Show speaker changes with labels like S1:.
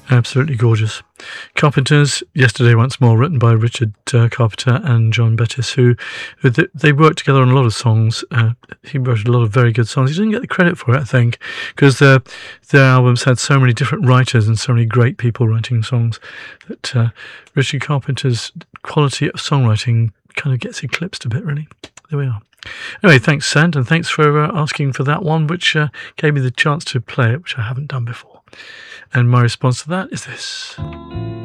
S1: Absolutely gorgeous. Carpenters, Yesterday Once More, written by Richard Carpenter and John Bettis, they worked together on a lot of songs. He wrote a lot of very good songs. He didn't get the credit for it, I think, because their albums had so many different writers and so many great people writing songs that Richard Carpenter's quality of songwriting kind of gets eclipsed a bit, really. There we are. Anyway, thanks, Sand, and thanks for asking for that one, which gave me the chance to play it, which I haven't done before. And my response to that is this.